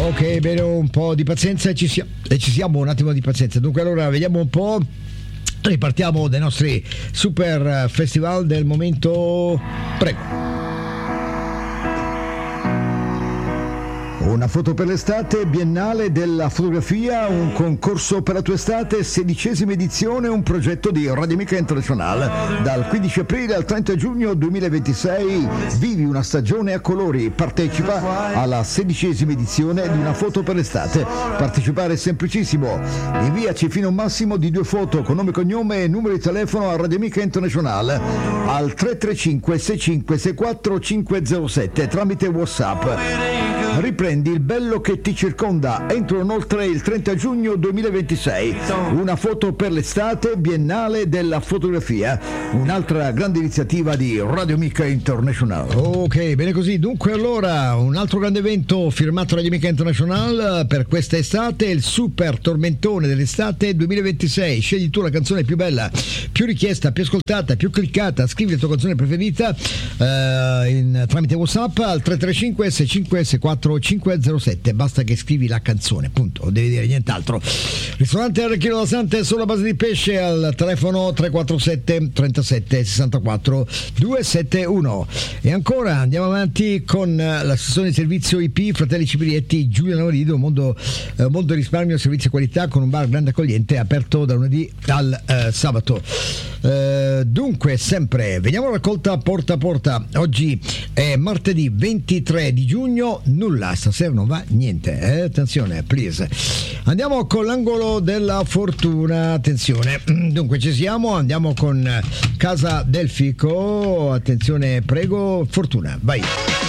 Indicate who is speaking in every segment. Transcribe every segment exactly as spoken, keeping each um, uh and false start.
Speaker 1: Ok, bene, un po' di pazienza e ci, sia, e ci siamo, un attimo di pazienza. Dunque allora vediamo un po', ripartiamo dai nostri super festival del momento. Prego. Una foto per l'estate, Biennale della fotografia, un concorso per la tua estate, sedicesima edizione, un progetto di Radio Amica International. Dal quindici aprile al trenta giugno duemilaventisei vivi una stagione a colori, partecipa alla sedicesima edizione di Una foto per l'estate. Partecipare è semplicissimo, inviaci fino a un massimo di due foto con nome, cognome e numero di telefono a Radio Amica International al tre tre cinque sei cinque sei quattro cinque zero sette tramite WhatsApp. Riprendi il bello che ti circonda entro inoltre il trenta giugno duemilaventisei. Una foto per l'estate, Biennale della fotografia, un'altra grande iniziativa di Radio Amica International. Ok, bene così. Dunque allora un altro grande evento firmato Radio Amica International per questa estate, il super tormentone dell'estate duemilaventisei. Scegli tu la canzone più bella, più richiesta, più ascoltata, più cliccata. Scrivi la tua canzone preferita eh, in, tramite WhatsApp al tre tre cinque sei cinque sei quattro cinque zero sette. Basta che scrivi la canzone, punto, non devi dire nient'altro. Ristorante Arrechino da Sante sulla base di pesce al telefono tre quattro sette trentasette sessantaquattro duecentosettantuno. E ancora andiamo avanti con la sessione di servizio I P Fratelli Ciprietti Giulia Navarido, mondo, eh, mondo risparmio, servizio e qualità, con un bar grande accogliente aperto da lunedì al eh, sabato. Eh, dunque sempre veniamo alla raccolta porta a porta. Oggi è martedì ventitré di giugno, nulla, stasera non va niente, eh? Attenzione, please. Andiamo con l'angolo della fortuna, attenzione. Dunque ci siamo, andiamo con Casa del Fico, attenzione, prego, fortuna, vai.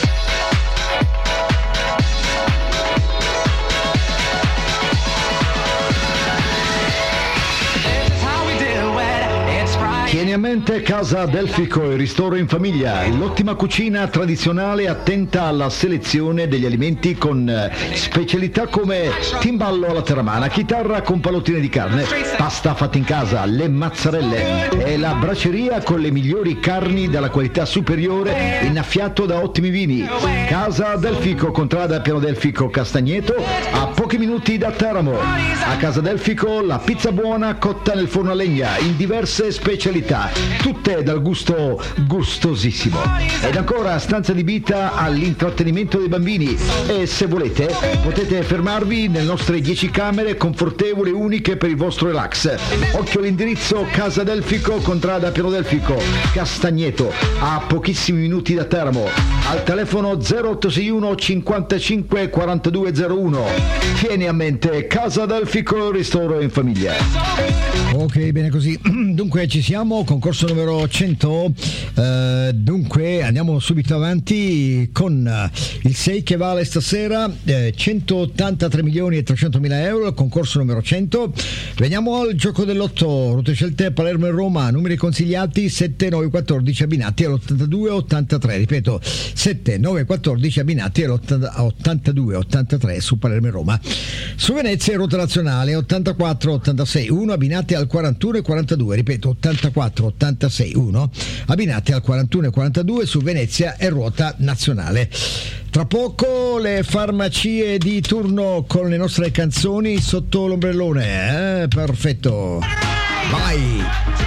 Speaker 1: Tieni a mente Casa del Fico, il ristoro in famiglia, l'ottima cucina tradizionale attenta alla selezione degli alimenti con specialità come timballo alla terramana, chitarra con pallottine di carne, pasta fatta in casa, le mazzarelle e la braceria con le migliori carni della qualità superiore, innaffiato da ottimi vini. Casa del Fico, contrada Piano del Fico Castagneto, a pochi minuti da Teramo. A Casa del Fico la pizza buona cotta nel forno a legna in diverse specialità, tutte dal gusto gustosissimo. Ed ancora stanza adibita all'intrattenimento dei bambini e se volete potete fermarvi nelle nostre dieci camere confortevoli e uniche per il vostro relax. Occhio all'indirizzo: Casa del Fico, contrada Piano del Fico Castagneto, a pochissimi minuti da Teramo, al telefono zero otto sei uno cinquantacinque quarantadue zero uno. Tieni a mente Casa del Fico, ristoro in famiglia. Ok, bene così. Dunque ci siamo, concorso numero cento. Uh, dunque andiamo subito avanti con il sei che vale stasera eh, centottantatré milioni e trecento mila euro, concorso numero cento. Veniamo al gioco dell'otto, rotte scelte Palermo e Roma, numeri consigliati sette nove quattordici abbinati all'ottantadue ottantatré, ripeto sette nove quattordici abbinati all'ottantadue ottantatré su Palermo e Roma. Su Venezia rotta nazionale ottantaquattro ottantasei uno abbinati al quarantuno e quarantadue, ripeto ottantaquattro ottantasei uno abbinati al quarantuno e quarantadue su Venezia e ruota nazionale. Tra poco le farmacie di turno con le nostre canzoni sotto l'ombrellone, eh? Perfetto, vai.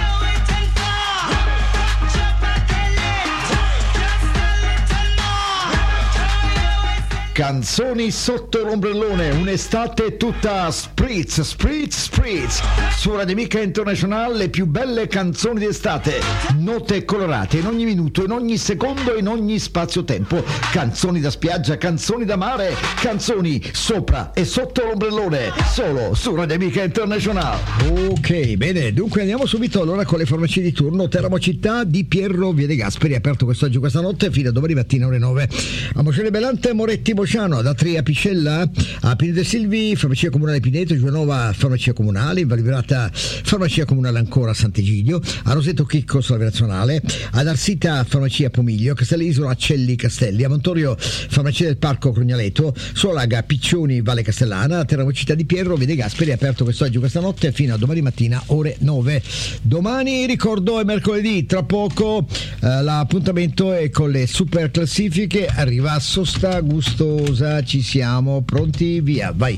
Speaker 1: Canzoni sotto l'ombrellone, un'estate tutta spritz, spritz, spritz. Su Radio Amica International le più belle canzoni d'estate, note colorate in ogni minuto, in ogni secondo, in ogni spazio-tempo. Canzoni da spiaggia, canzoni da mare, canzoni sopra e sotto l'ombrellone, solo su Radio Amica International. Ok, bene, dunque andiamo subito allora con le farmacie di turno. Teramo Città di Piero Via De Gasperi, aperto quest'oggi, questa notte, fino a domani mattina ore nove. A Moscone Belante, Moretti Bociano, da Tria Piscella a Pineto Silvi, farmacia comunale Pineto, Giovanova farmacia comunale, in Valibrata farmacia comunale ancora a Sant'Egidio, a Roseto Chicco sulla Nazionale, ad Arsita farmacia Pomiglio, Castellisola Acelli Castelli, a Montorio farmacia del Parco Crognaleto, Solaga Piccioni Valle Castellana, a Teramo Città di Piero Via De Gasperi, aperto quest'oggi, questa notte, fino a domani mattina ore nove. Domani, ricordo, è mercoledì, tra poco eh, l'appuntamento è con le super classifiche, arriva Sosta Gusto gustosa, ci siamo, pronti, via, vai.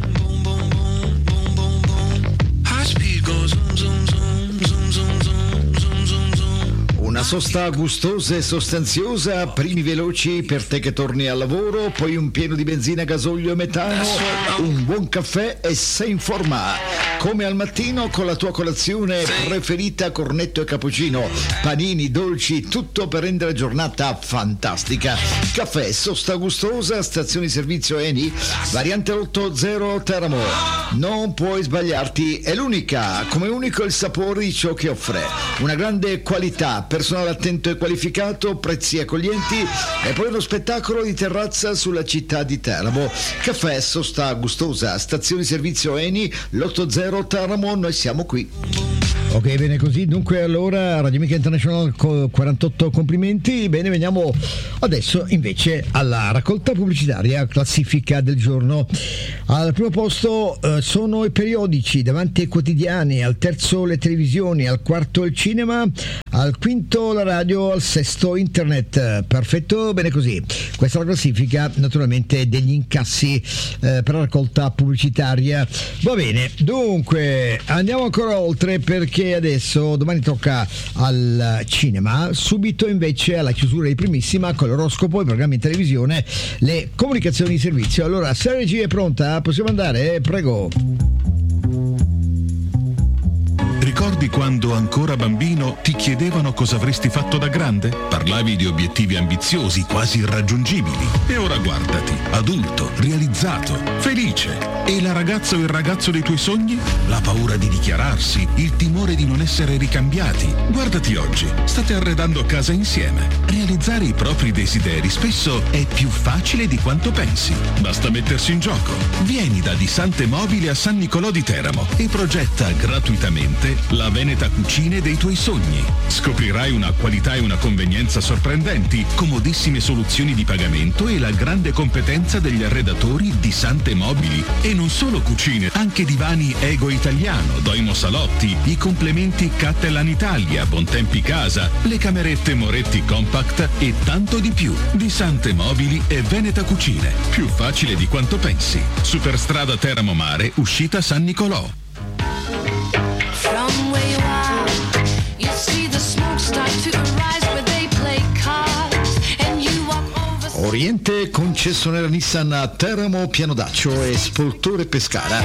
Speaker 1: Una sosta gustosa e sostanziosa, primi veloci per te che torni al lavoro, poi un pieno di benzina, gasolio e metano, un buon caffè e sei in forma. Come al mattino con la tua colazione preferita, cornetto e cappuccino, panini, dolci, tutto per rendere la giornata fantastica. Caffè, sosta gustosa, stazione servizio Eni, variante otto zero Teramo. Non puoi sbagliarti, è l'unica, come unico il sapore di ciò che offre. Una grande qualità, personale attento e qualificato, prezzi accoglienti e poi uno spettacolo di terrazza sulla città di Teramo. Caffè, sosta gustosa, stazione servizio Eni, l'otto zero Teramo, noi siamo qui. Ok, bene così, dunque allora Radio Amica International quarantotto complimenti. Bene, veniamo adesso invece alla raccolta pubblicitaria, classifica del giorno. Al primo posto eh, sono i periodici, davanti ai quotidiani, al terzo le televisioni, al quarto il cinema, al quinto la radio, al sesto internet. Perfetto, bene così. Questa è la classifica naturalmente degli incassi eh, per la raccolta pubblicitaria. Va bene, dunque andiamo ancora oltre, perché adesso domani tocca al cinema, subito invece alla chiusura di Primissima con l'oroscopo, i programmi in televisione, le comunicazioni di servizio. Allora, se la regia è pronta, possiamo andare? Prego.
Speaker 2: Ricordi quando ancora bambino ti chiedevano cosa avresti fatto da grande? Parlavi di obiettivi ambiziosi, quasi irraggiungibili. E ora guardati, adulto, realizzato, felice. E la ragazza o il ragazzo dei tuoi sogni? La paura di dichiararsi, il timore di non essere ricambiati. Guardati oggi, state arredando casa insieme. Realizzare i propri desideri spesso è più facile di quanto pensi. Basta mettersi in gioco. Vieni da Disante Mobili a San Nicolò di Teramo e progetta gratuitamente la Veneta Cucine dei tuoi sogni. Scoprirai una qualità e una convenienza sorprendenti, comodissime soluzioni di pagamento e la grande competenza degli arredatori di Sante Mobili. E non solo cucine, anche divani Ego Italiano, Doimo Salotti, i complementi Cattelan Italia, Bontempi Casa, le camerette Moretti Compact e tanto di più. Di Sante Mobili e Veneta Cucine. Più facile di quanto pensi. Superstrada Teramo Mare, uscita San Nicolò.
Speaker 3: From where you are, you see the smoke start to rise where they play cards and you walk over.
Speaker 1: Oriente, concessionaria Nissan a Teramo, Pianodaccio e Spoltore Pescara.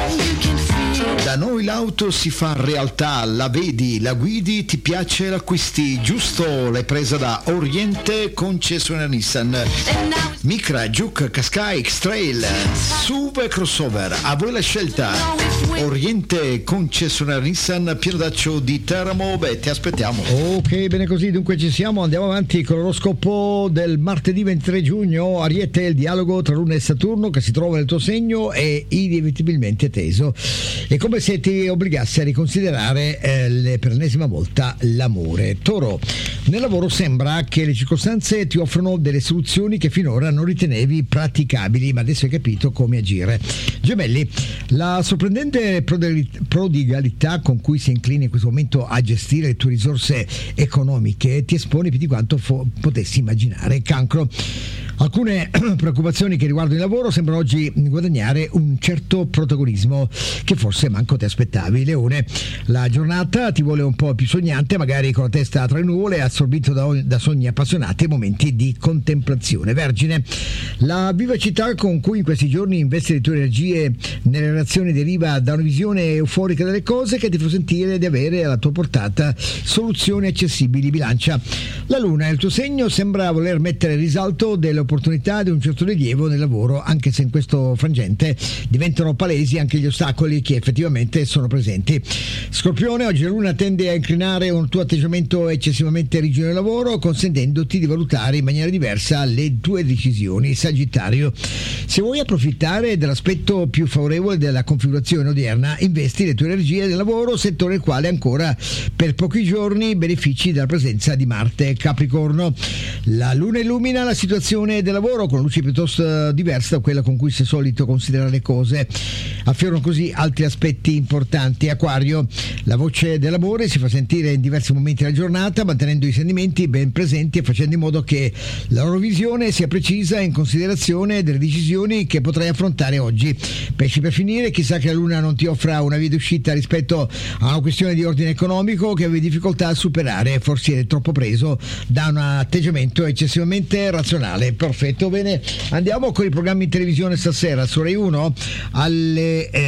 Speaker 1: Da noi l'auto si fa realtà, la vedi, la guidi, ti piace, l'acquisti, giusto? L'hai presa da Oriente, concessionaria Nissan. Micra, Juke, Qashqai, X-Trail, S U V e crossover, a voi la scelta. Oriente, concessionaria Nissan, Pianodaccio di Teramo, beh, ti aspettiamo. Ok, bene così, dunque ci siamo, andiamo avanti con l'oroscopo del martedì ventitré giugno. Ariete, il dialogo tra Luna e Saturno che si trova nel tuo segno è inevitabilmente teso. È come se ti obbligasse a riconsiderare eh, le, per l'ennesima volta l'amore. Toro, nel lavoro sembra che le circostanze ti offrono delle soluzioni che finora non ritenevi praticabili, ma adesso hai capito come agire. Gemelli, la sorprendente prodigalità con cui sei incline in questo momento a gestire le tue risorse economiche ti espone più di quanto fo- potessi immaginare. Cancro, alcune preoccupazioni che riguardano il lavoro sembrano oggi guadagnare un certo protagonismo che forse manco ti aspettavi. Leone, la giornata ti vuole un po' più sognante, magari con la testa tra le nuvole, assorbito da, da sogni appassionati e momenti di contemplazione. Vergine, la vivacità con cui in questi giorni investi le tue energie nelle relazioni deriva da una visione euforica delle cose che ti fa sentire di avere alla tua portata soluzioni accessibili. Bilancia, la luna nel tuo segno sembra voler mettere in risalto delle opportunità di un certo rilievo nel lavoro, anche se in questo frangente diventano palesi anche gli ostacoli che effettivamente sono presenti. Scorpione, oggi la luna tende a inclinare un tuo atteggiamento eccessivamente rigido nel lavoro, consentendoti di valutare in maniera diversa le tue decisioni. Sagittario, se vuoi approfittare dell'aspetto più favorevole della configurazione odierna, investi le tue energie nel lavoro, settore nel quale ancora per pochi giorni benefici dalla presenza di Marte. Capricorno, la luna illumina la situazione
Speaker 4: visione del lavoro con luce piuttosto diversa da quella con cui sei solito considerare le cose. Affiorano così altri aspetti importanti. Acquario, la voce dell'amore si fa sentire in diversi momenti della giornata, mantenendo i sentimenti ben presenti e facendo in modo che la loro visione sia precisa in considerazione delle decisioni che potrai affrontare oggi. Pesci, per finire, chissà che la luna non ti offra una via d'uscita rispetto a una questione di ordine economico che avevi difficoltà a superare, forse eri troppo preso da un atteggiamento eccessivamente razionale. Perfetto, bene, andiamo con i programmi in televisione stasera. Su Rai uno alle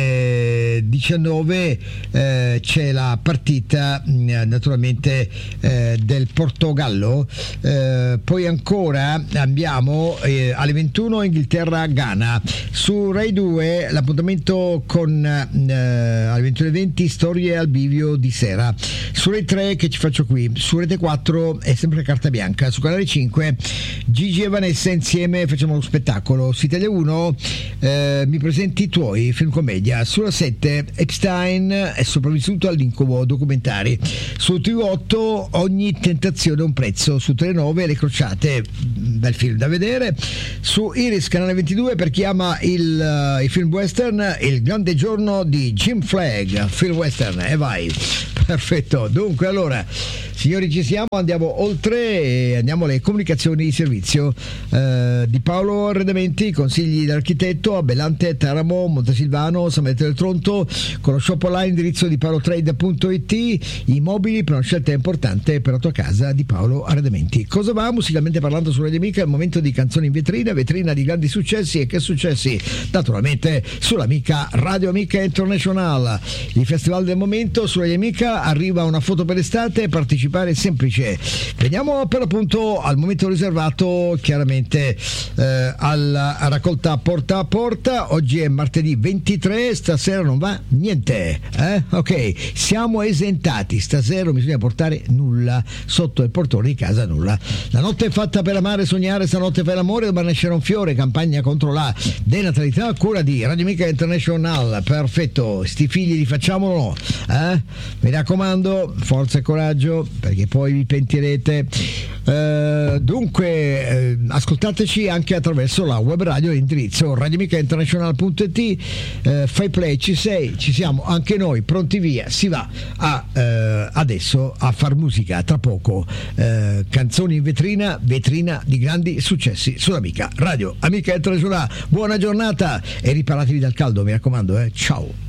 Speaker 4: eh, diciannove eh, c'è la partita eh, naturalmente eh, del Portogallo, eh, poi ancora abbiamo eh, alle ventuno Inghilterra-Ghana. Su Rai due l'appuntamento con eh, alle ventuno e venti Storie al bivio di sera. Su Rai tre, che ci faccio qui, su Rete quattro è sempre carta bianca. Su Canale cinque Gigi e Vanessa insieme facciamo lo spettacolo. Su Italia uno eh, Mi presenti i tuoi, film commedia. Sulla sette Epstein è sopravvissuto all'incubo, documentari. Su T V otto Ogni tentazione ha un prezzo. Su Telenove Le crociate, bel film da vedere. Su Iris Canale ventidue, per chi ama il, uh, i film western, Il grande giorno di Jim Flagg, film western, e vai. Perfetto, dunque allora signori ci siamo, andiamo oltre e andiamo alle comunicazioni di servizio eh, di Paolo Arredamenti, consigli dell'architetto a Bellante, Teramo, Montesilvano, San Benedetto del Tronto, con lo shop online indirizzo di paolotrade punto it, i mobili per una scelta importante per la tua casa di Paolo Arredamenti. Cosa va? Musicalmente parlando su Radio Amica, è il momento di canzoni in vetrina, vetrina di grandi successi. E che successi? Naturalmente sull'Amica Radio Amica International, il festival del momento. Su Radio Amica arriva una foto per l'estate, partecipare è semplice. Veniamo per l'appunto al momento riservato chiaramente eh, alla raccolta porta a porta. Oggi è martedì ventitré, stasera non va niente, eh? Ok, siamo esentati, stasera non bisogna portare nulla sotto il portone di casa, nulla. La notte è fatta per amare e sognare, stanotte fai l'amore, domani nascerà un fiore, campagna contro la denatalità a cura di Radio Amica International. Perfetto, sti figli li facciamolo, eh? Mi raccomando, forza e coraggio, perché poi vi pentirete. Eh, dunque eh, ascoltateci anche attraverso la web radio, l'indirizzo radioamica international punto it. eh, fai play, ci sei, ci siamo anche noi, pronti via, si va a, eh, adesso a far musica. Tra poco eh, canzoni in vetrina, vetrina di grandi successi sull'Amica Radio Amica International. Buona giornata e riparatevi dal caldo, mi raccomando, eh. Ciao.